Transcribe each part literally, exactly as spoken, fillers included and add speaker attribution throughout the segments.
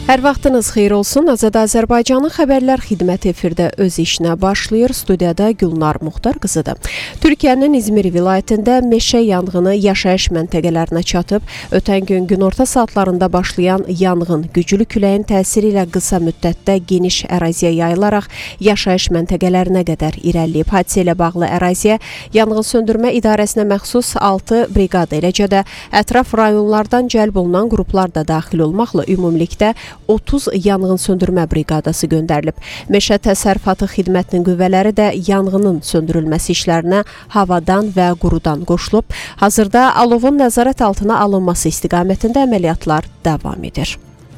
Speaker 1: Hər vaxtınız xeyir olsun. Azad Azərbaycanın xəbərlər xidməti efirdə öz işinə başlayır. Studiyada Gülnar Muxtar qızıdır. Türkiyənin İzmir vilayətində meşə yanğını yaşayış məntəqələrinə çatıb. Ötən gün günorta saatlarında başlayan yanğın güclü küləyin təsiri ilə qısa müddətdə geniş əraziyə yayılaraq yaşayış məntəqələrinə qədər irəliləyib. Hadisə ilə bağlı əraziyə yanğın söndürmə idarəsinə məxsus altı briqada, eləcə də ətraf rayonlardan cəlb olunan qruplar da daxil olmaqla ümumilikdə otuz yanğın söndürmə briqadası göndərilib. Meşə təsərrüfatı xidmətinin qüvvələri də yanğının söndürülməsi işlərinə havadan və qurudan qoşulub. Hazırda alovun nəzarət altına alınması istiqamətində əməliyyatlar davam edir.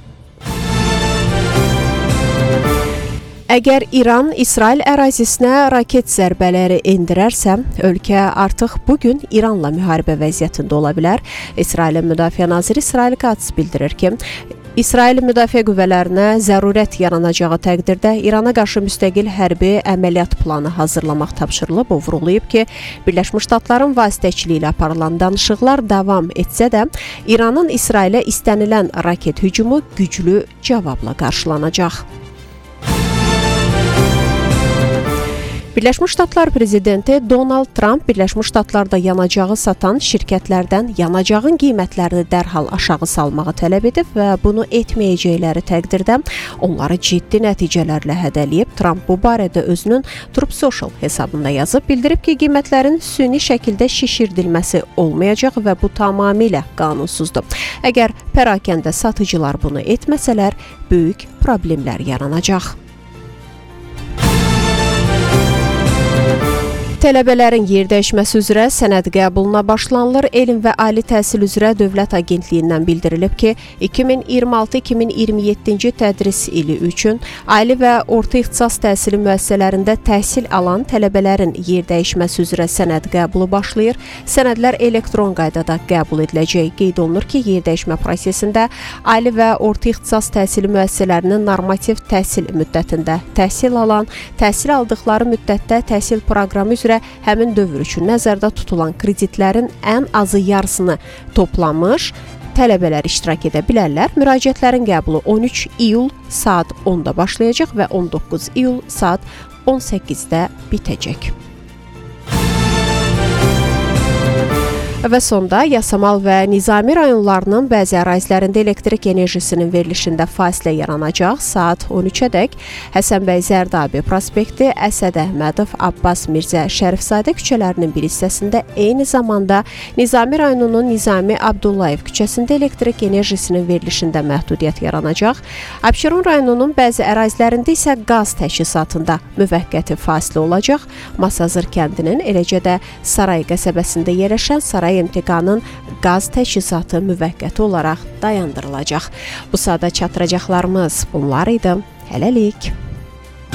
Speaker 1: Əgər İran İsrail ərazisinə raket zərbələri endirərsə, ölkə artıq bugün İranla müharibə vəziyyətində ola bilər. İsrailin Müdafiə naziri İsrail Qats bildirir ki, İsrail müdafiə qüvvələrinə zərurət yaranacağı təqdirdə İrana qarşı müstəqil hərbi əməliyyat planı hazırlamaq tapşırılıb. O vurğulayıb ki, Birləşmiş Ştatların vasitəçiliyi ilə aparılan danışıqlar davam etsə də, İranın İsrailə istənilən raket hücumu güclü cavabla qarşılanacaq. Birləşmiş Ştatlar prezidenti Donald Trump Birləşmiş Ştatlarda yanacağı satan şirkətlərdən yanacağın qiymətlərini dərhal aşağı salmağı tələb edib və bunu etməyəcəkləri təqdirdə onları ciddi nəticələrlə hədələyib. Trump bu barədə özünün Truth Social hesabında yazıb, bildirib ki, qiymətlərin süni şəkildə şişirdilməsi olmayacaq və bu tamamilə qanunsuzdur. Əgər pərakəndə satıcılar bunu etməsələr, böyük problemlər yaranacaq. Tələbələrin yerdəyişməsi üzrə sənəd qəbuluna başlanılır. Elm və Ali Təhsil üzrə Dövlət Agentliyindən bildirilib ki, iki min iyirmi altı iki min iyirmi yeddinci tədris ili üçün ali və orta ixtisas təhsili müəssisələrində təhsil alan tələbələrin yerdəyişməsi üzrə sənəd qəbulu başlayır. Sənədlər elektron qaydada qəbul ediləcək. Qeyd olunur ki, yerdəyişmə prosesində ali və orta ixtisas təhsili müəssisələrinin normativ təhsil müddətində təhsil alan, təhsil aldıqları müddətdə təhsil proqramı üzrə həmin dövr üçün nəzərdə tutulan kreditlərin ən azı yarısını toplamış tələbələr iştirak edə bilərlər. Müraciətlərin qəbulu on üç iyul saat onda başlayacaq və on doqquz iyul saat on səkkizdə bitəcək. Və sonda Yasamal və Nizami rayonlarının bəzi ərazilərində elektrik enerjisinin verilişində fasilə yaranacaq. Saat on üçədək Həsənbəy Zərdabi prospekti, Əsəd Əhmədov, Abbas Mirzə Şərifzadə küçələrinin bir hissəsində, eyni zamanda Nizami rayonunun Nizami Abdullayev küçəsində elektrik enerjisinin verilişində məhdudiyyət yaranacaq. Abşeron rayonunun bəzi ərazilərində isə qaz təchizatında müvəqqəti fasilə olacaq. Masazır kəndinin, eləcə də Saray qəsəbəsində yerləşən Saray M T K-nın qaz təchizatı müvəqqəti olaraq dayandırılacaq. Bu saata çatdıracaqlarımız bunlar idi. Hələlik.